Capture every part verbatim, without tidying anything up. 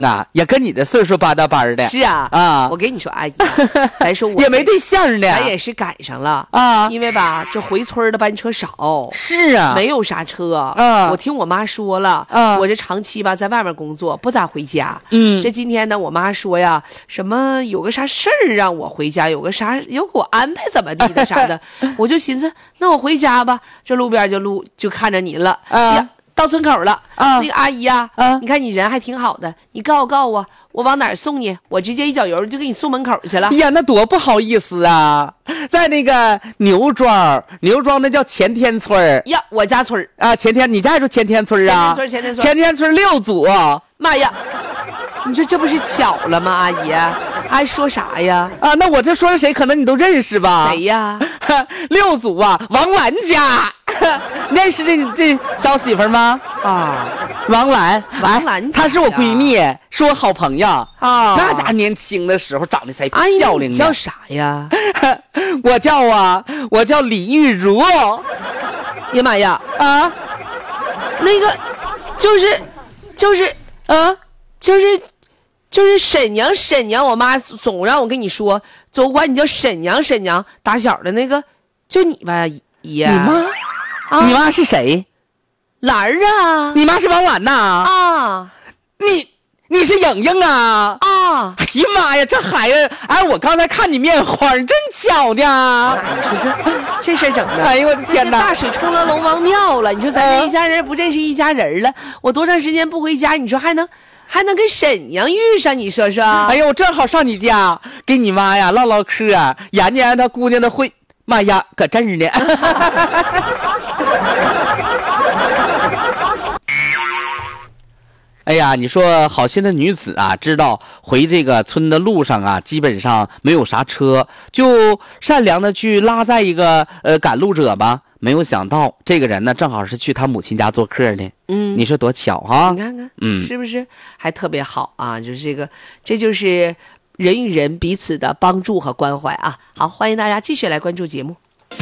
啊，也跟你的岁数八搭班的。 是啊， 啊， 我跟你说，阿姨，咱说我也没对象呢， 咱也是赶上了啊， 因为吧，这回村的班车少， 是啊， 没有啥车啊。 我听我妈说了， 啊， 我这长期吧在外面工作，不咋回家。 嗯， 这今天呢，我妈说呀，什么有个啥事儿让我回家，有个啥有给我安排怎么地的啥的，我就寻思，那我回家吧。这路边就路就看着您了， 啊。 呀到村口了啊， 那个阿姨呀、 啊， 你看你人还挺好的，你告诉告诉我，我往哪儿送你？我直接一脚油就给你送门口去了。 呀，那多不好意思啊，在那个牛庄，牛庄那叫前天村呀，我家村啊，前天，你家也住前天村啊？前天村，前天村， 前天村六组。 妈呀，你说这不是巧了吗？阿姨，还说啥呀？ 啊，那我这说是谁，可能你都认识吧？ 谁呀？ 六组啊，王兰家。认识这这小媳妇吗？ 啊， 王兰， 王兰， 她是我闺蜜，是我好朋友啊。 那家年轻的时候长得才漂亮呢。 你叫啥呀？ 我叫啊，我叫李玉茹。 呀妈呀啊， 那个就是就是啊， 就是就是沈娘沈娘，我妈总让我跟你说，总管你叫沈娘沈娘，打小的那个就你吧，姨。 你妈？啊、你妈是谁？ 兰儿啊！ 你妈是王兰呐？ 啊！ 你你是莹莹啊？ 啊！ 哎呀妈呀，这孩子！哎，我刚才看你面花，真巧呢！ 哎，你说说这事儿整的！ 哎呦我的天哪！ 大水冲了龙王庙了，你说咱这一家人不认识一家人了？我多长时间不回家？你说还能还能跟沈娘遇上？你说说？ 哎呦，我正好上你家，跟你妈呀唠唠嗑，研究研究她姑娘的会。妈呀，可真是的！哎呀，你说好心的女子啊，知道回这个村的路上啊，基本上没有啥车，就善良的去拉载一个呃赶路者吧。没有想到这个人呢，正好是去他母亲家做客的。 嗯， 你说多巧哈！ 你看看， 嗯， 是不是还特别好啊？就是这个，这就是人与人彼此的帮助和关怀啊！好，欢迎大家继续来关注节目。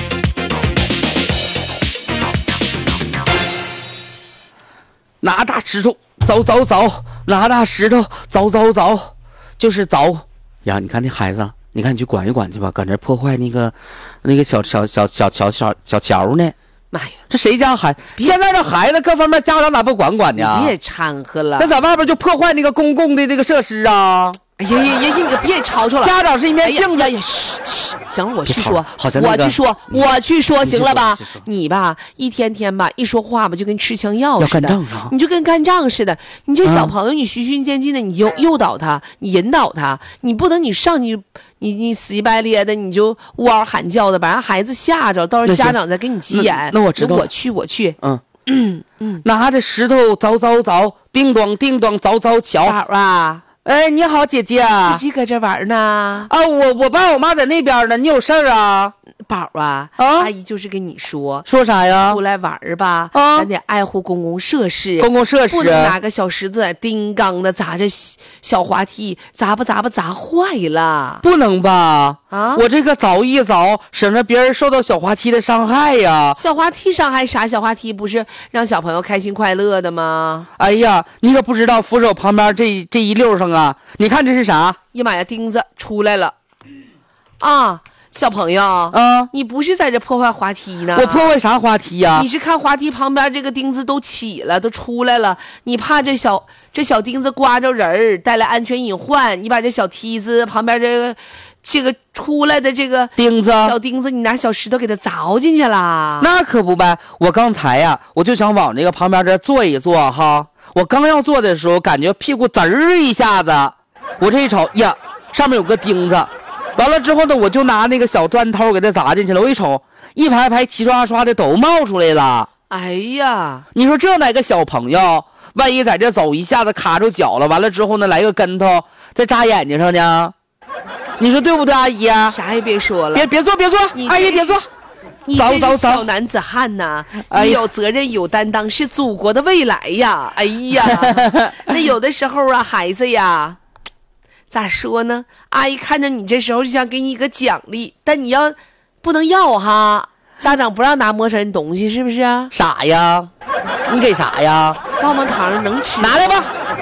拿大石头凿凿凿，拿大石头凿凿凿，就是凿呀！你看那孩子，你看你去管一管去吧，搁那破坏那个那个小小小小小小小桥呢。 妈呀， 这谁家孩子？现在这孩子各方面家长咋不管管呢？ 你别掺和了。 那在外边就破坏那个公共的这个设施啊！ 哎呀呀呀！你可别吵吵了。 家长是一面镜子。 哎呀呀，嘘嘘，行了，我去说， 好像、那个、 我去说，我去说，行了吧？ 你, 你吧，一天天吧，一说话吧，就跟吃枪药似的， 啊、 你就跟干仗似的。你这小朋友，你循序渐进的，你诱诱导他，你引导他，你不能你上你你你死乞白咧的，你就呜嗷喊叫的，把人孩子吓着，到时候家长再给你急眼。 那, 那我知道， 我去，我去， 嗯嗯嗯， 拿着石头凿凿凿，叮咚叮咚凿凿桥。 宝啊！ 哎，你好，姐姐。 自己搁这玩呢？ 啊，我我爸我妈在那边呢。你有事儿啊？ 宝啊， 啊， 阿姨就是跟你说， 说啥呀？ 出来玩吧， 啊， 咱得爱护公共设施， 公共设施不能拿个小石子叮当的砸着小滑梯，砸吧砸吧砸坏了， 不能吧？ 啊， 我这个凿一凿，省得别人受到小滑梯的伤害呀。 小滑梯伤害啥？小滑梯不是让小朋友开心快乐的吗？ 哎呀，你可不知道扶手旁边这这一溜上啊，你看这是啥？ 呀妈呀，钉子出来了，啊！小朋友啊， 你不是在这破坏滑梯呢？ 我破坏啥滑梯呀？ 你是看滑梯旁边这个钉子都起了，都出来了，你怕这小这小钉子刮着人儿，带来安全隐患，你把这小梯子旁边这个这个出来的这个钉子小钉子，你拿小石头给它凿进去了。 那可不呗，我刚才呀，我就想往这个旁边这坐一坐哈，我刚要坐的时候，感觉屁股滋儿一下子，我这一瞅呀，上面有个钉子。完了之后呢，我就拿那个小砖头给它砸进去了。我一瞅，一排排齐刷刷的都冒出来了。 哎呀， 你说这哪个小朋友，万一在这走一下子卡住脚了，完了之后呢，来个跟头，再扎眼睛上呢？你说对不对，阿姨？ 啥也别说了， 别别坐，别坐，阿姨别坐。 你这是小男子汉呐，你有责任有担当，是祖国的未来呀！哎呀，那有的时候啊，孩子呀。咋说呢？阿姨看着你这时候就想给你一个奖励，但你要不能要哈，家长不让拿陌生人东西，是不是啊？ 傻呀，你给啥呀？ 棒棒糖能吃？ 拿来吧，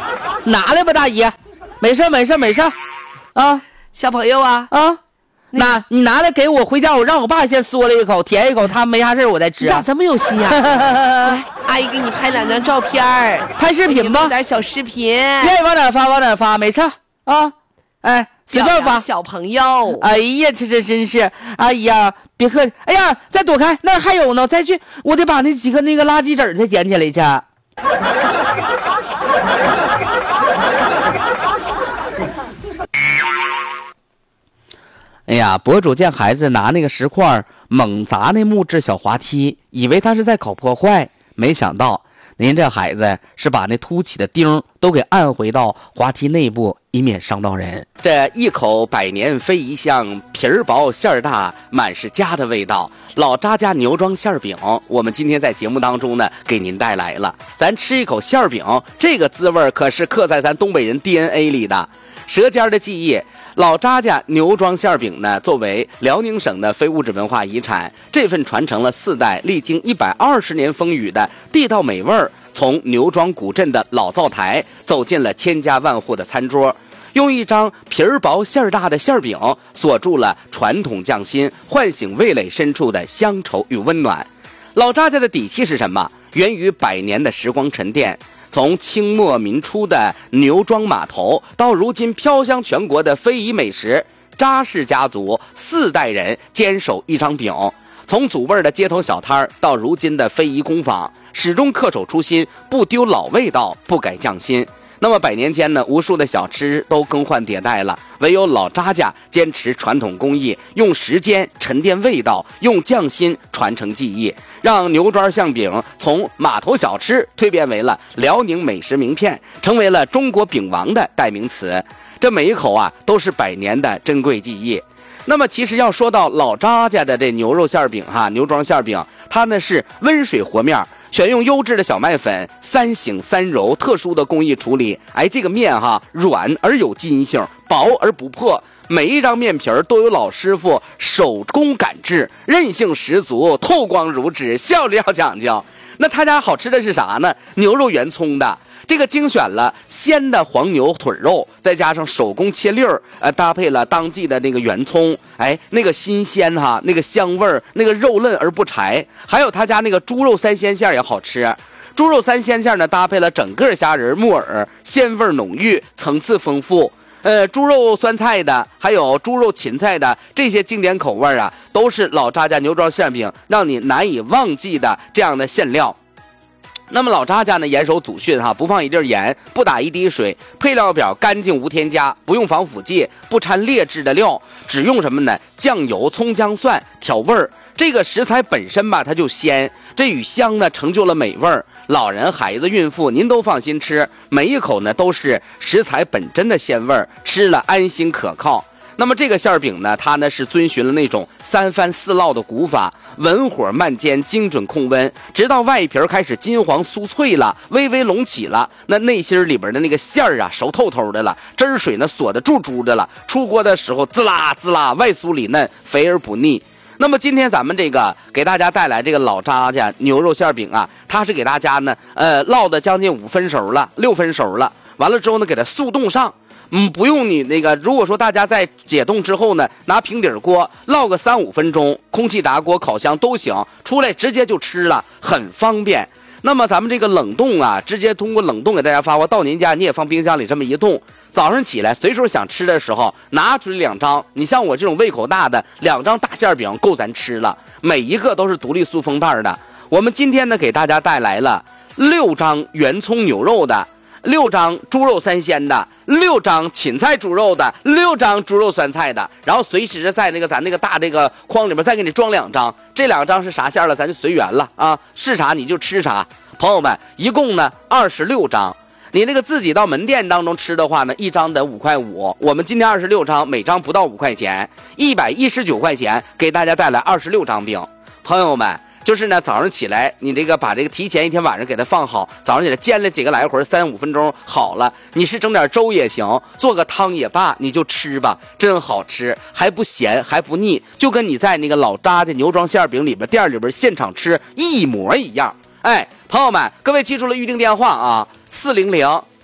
拿来吧，大姨，没事没事没事，啊， 小朋友啊啊，拿你拿来给我，回家我让我爸先嗦了一口，舔一口，他没啥事我再吃。 你咋这么有心眼？来，阿姨给你拍两张照片拍视频吧， 录点小视频。 愿意往哪发往哪发，没事啊，哎，随便发。 小朋友， 哎呀，这这真是，哎呀，别客气，哎呀，再躲开，那还有呢，再去，我得把那几个那个垃圾纸再捡起来去。哎呀，博主见孩子拿那个石块猛砸那木质小滑梯，以为他是在搞破坏，没想到您这孩子是把那凸起的钉都给按回到滑梯内部，以免伤到人。这一口百年非遗香，皮儿薄馅儿大，满是家的味道。老扎家牛庄馅儿饼，我们今天在节目当中呢给您带来了。咱吃一口馅儿饼，这个滋味可是刻在咱东北人 D N A 里的，舌尖的记忆。老扎家牛庄馅饼呢，作为辽宁省的非物质文化遗产，这份传承了四代、历经一百二十年风雨的地道美味儿，从牛庄古镇的老灶台走进了千家万户的餐桌，用一张皮儿薄馅儿大的馅饼锁住了传统匠心，唤醒味蕾深处的乡愁与温暖。老扎家的底气是什么？源于百年的时光沉淀。从清末民初的牛庄码头，到如今飘香全国的非遗美食，扎氏家族四代人坚守一张饼。从祖辈的街头小摊到如今的非遗工坊，始终恪守初心，不丢老味道，不改匠心。那么百年间呢，无数的小吃都更换迭代了，唯有老扎家坚持传统工艺，用时间沉淀味道，用匠心传承技艺，让牛庄馅饼从码头小吃蜕变为了辽宁美食名片，成为了中国饼王的代名词。这每一口啊，都是百年的珍贵技艺。那么其实要说到老扎家的这牛肉馅饼哈，牛庄馅饼，它呢是温水和面，选用优质的小麦粉，三醒三揉，特殊的工艺处理。哎，这个面哈软而有筋性，薄而不破，每一张面皮儿都有老师傅手工赶制，韧性十足，透光如纸，效率要讲究。那他家好吃的是啥呢？牛肉圆葱的。这个精选了鲜的黄牛腿肉，再加上手工切粒儿，呃，搭配了当季的那个圆葱，哎，那个新鲜哈，那个香味儿，那个肉嫩而不柴。还有他家那个猪肉三鲜馅也好吃，猪肉三鲜馅呢搭配了整个虾仁、木耳，鲜味浓郁，层次丰富。呃，猪肉酸菜的，还有猪肉芹菜的这些经典口味啊，都是老扎家牛庄馅饼让你难以忘记的这样的馅料。那么老扎家呢，严守祖训哈，不放一粒盐，不打一滴水，配料表干净无添加，不用防腐剂，不掺劣质的料，只用什么呢？酱油、葱姜蒜调味儿。这个食材本身吧，它就鲜，这与香呢成就了美味儿。老人、孩子、孕妇，您都放心吃，每一口呢都是食材本真的鲜味儿，吃了安心可靠。那么这个馅饼呢，它呢是遵循了那种三番四烙的古法，文火慢煎，精准控温，直到外皮开始金黄酥脆了，微微隆起了，那内心里边的那个馅儿啊熟透透的了，汁儿水呢锁得住住的了，出锅的时候滋啦滋啦，外酥里嫩，肥而不腻。那么今天咱们这个给大家带来这个老扎家牛肉馅饼啊，它是给大家呢呃烙的将近五分熟了，六分熟了，完了之后呢给它速冻上。嗯，不用你那个，如果说大家在解冻之后呢，拿平底锅烙个三五分钟，空气炸锅、烤箱都行，出来直接就吃了，很方便。那么咱们这个冷冻啊，直接通过冷冻给大家发货到您家，你也放冰箱里这么一冻，早上起来随手想吃的时候拿出来两张，你像我这种胃口大的，两张大馅饼够咱吃了，每一个都是独立塑封袋的。我们今天呢给大家带来了六张圆葱牛肉的，六张猪肉三鲜的，六张芹菜猪肉的，六张猪肉酸菜的，然后随时在那个咱那个大这个筐里面再给你装两张，这两张是啥馅了咱就随缘了啊，是啥你就吃啥。朋友们，一共呢二十六张，你那个自己到门店当中吃的话呢，一张得五块五，我们今天二十六张，每张不到五块钱，一百一十九块钱给大家带来二十六张饼。朋友们，就是呢，早上起来你这个把这个提前一天晚上给它放好，早上起来煎了几个来回，三五分钟好了。你是整点粥也行，做个汤也罢，你就吃吧，真好吃，还不咸还不腻，就跟你在那个老扎家牛庄馅饼里边店里边现场吃一模一样。哎，朋友们，各位记住了预定电话啊，四零零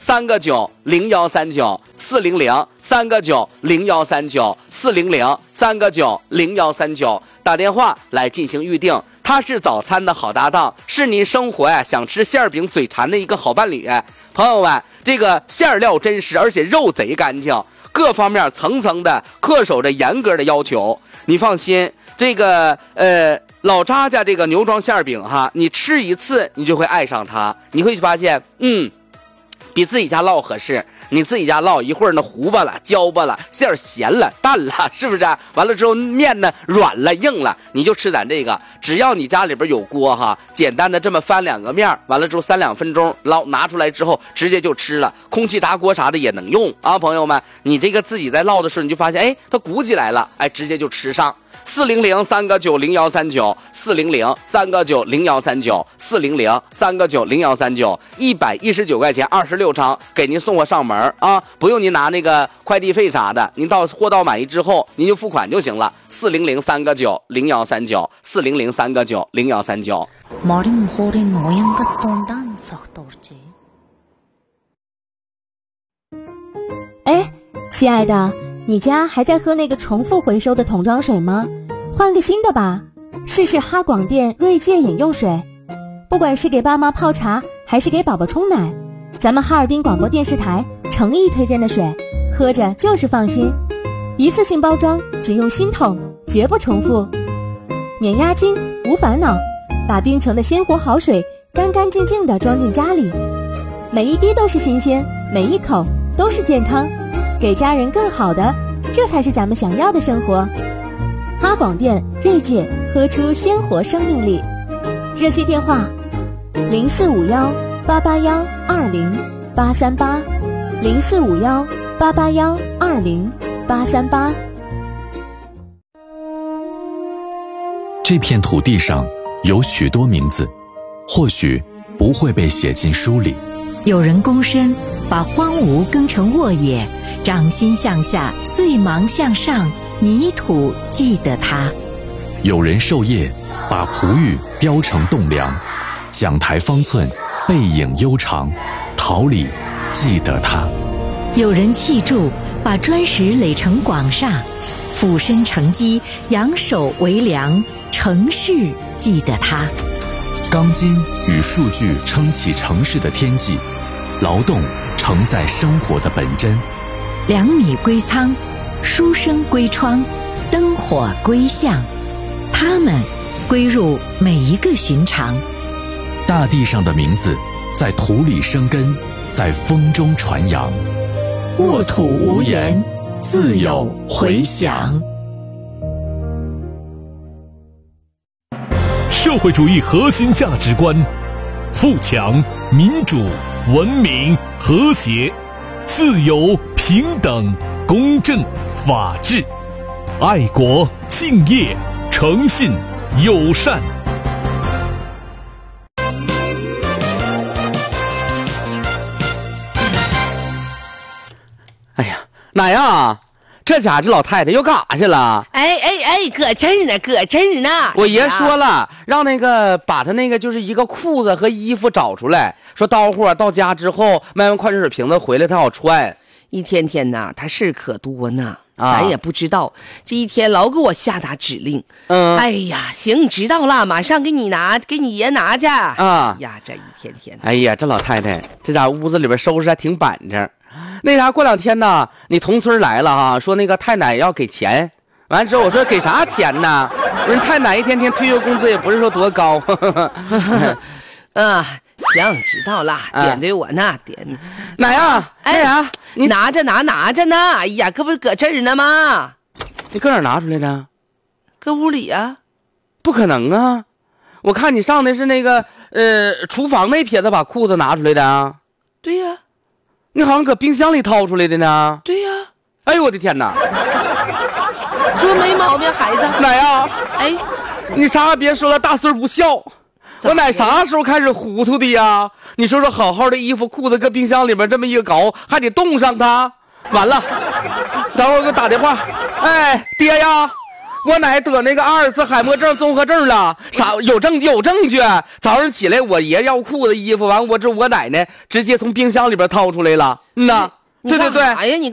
三个九零幺三九四零零三个九零幺三九四零零三个九零幺三九，打电话来进行预定。它是早餐的好搭档，是您生活呀想吃馅饼嘴馋的一个好伴侣。朋友们，这个馅料真实，而且肉贼干净，各方面层层的恪守着严格的要求。你放心，这个呃老张家这个牛庄馅饼哈，你吃一次你就会爱上它，你会发现嗯比自己家烙合适。你自己家烙一会儿呢糊巴了焦巴了，馅儿咸了淡了，是不是？完了之后面呢软了硬了，你就吃咱这个。只要你家里边有锅哈，简单的这么翻两个面，完了之后三两分钟捞拿出来之后直接就吃了，空气炸锅啥的也能用啊。朋友们，你这个自己在烙的时候你就发现哎它鼓起来了，哎直接就吃上。四零零三个九零幺三九四零零三个九零幺三九四零零三个九零幺三九，一百一十九块钱二十六张，给您送货上门啊，不用您拿那个快递费啥的，您到货到满意之后您就付款就行了。四零零三个九零幺三九四零零三个九零幺三九。 哎，亲爱的，你家还在喝那个重复回收的桶装水吗？换个新的吧，试试哈广电锐界饮用水。不管是给爸妈泡茶还是给宝宝冲奶，咱们哈尔滨广播电视台诚意推荐的水，喝着就是放心。一次性包装，只用新桶，绝不重复，免押金无烦恼，把冰城的鲜活好水干干净净地装进家里，每一滴都是新鲜，每一口都是健康，给家人更好的，这才是咱们想要的生活。哈广电锐界，喝出鲜活生命力。热线电话零四五幺八八幺二零八三八零四五幺八八幺二零八三八。 这片土地上有许多名字，或许不会被写进书里。 有人躬身把荒芜耕成沃野，掌心向下，碎芒向上，泥土记得它。 有人授业把璞玉雕成栋梁，讲台方寸，背影悠长，桃李记得它。 有人砌筑把砖石垒成广厦，俯身承基，仰首为梁，城市记得它。 钢筋与数据撑起城市的天际，劳动承载生活的本真。 粮米归仓，书生归窗，灯火归巷，它们归入每一个寻常。 大地上的名字在土里生根，在风中传扬。 沃土无言，自有回响。 社会主义核心价值观：富强、民主、文明、和谐、自由、平等、公正、法治、爱国、敬业、诚信、友善。 哎呀，奶呀，这家这老太太又干啥去了？ 哎哎哎，搁这儿呢，搁这儿呢。 我爷说了，让那个把他那个就是一个裤子和衣服找出来，说到货到家之后卖完矿泉水瓶子回来他好穿。 一天天呐，他事儿可多呢， 啊、 咱也不知道。这一天老给我下达指令。 嗯， 哎呀，行，知道了，马上给你拿，给你爷拿去。 啊呀，这一天天。 哎呀，这老太太这家屋子里边收拾还挺板正。那啥，过两天呢，你同村来了哈，说那个太奶要给钱，完之后我说给啥钱呢？我说太奶一天天退休工资也不是说多高。 啊，行，知道了，点对我呢，点。 奶呀， 哎呀， 你拿着拿拿着呢，哎呀，可不是搁这儿呢吗？ 你搁哪儿拿出来的？ 搁屋里啊。 不可能啊，我看你上的是那个呃厨房那撇子把裤子拿出来的啊。 对呀。 你好像搁冰箱里掏出来的呢。 对呀。 哎呦我的天哪！ 说没毛病，孩子。 奶呀， 哎， 你啥也别说了，大岁不孝。我奶啥时候开始糊涂的呀？你说说，好好的衣服裤子搁冰箱里面这么一个搞，还得冻上它。完了，等会儿给我打电话。哎，爹呀， 我奶得那个阿尔茨海默症综合症了，啥有证有证据。早上起来，我爷要裤子衣服，完我这我奶奶直接从冰箱里边掏出来了。嗯呐，对对对。 哎呀，你。